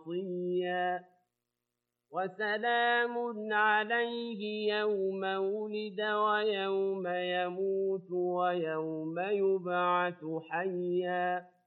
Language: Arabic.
عَصِيًّا وَسَلَامٌ عَلَيْهِ يَوْمَ وُلِدَ وَيَوْمَ يَمُوتُ وَيَوْمَ يُبْعَثُ حَيًّا